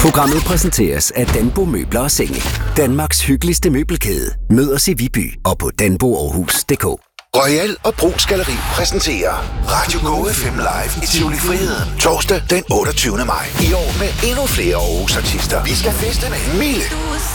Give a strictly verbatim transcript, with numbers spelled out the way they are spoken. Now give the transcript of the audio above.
Programmet præsenteres af Danbo Møbler og Senge. Danmarks hyggeligste møbelkæde. Mød os i Viby og på danbo aarhus punktum d k. Royal og Brugs Galleri præsenterer Radio Go F M Live i Tivoli Friheden. Torsdag den otteogtyvende maj. I år med endnu flere Aarhus artister. Vi skal feste med Mille,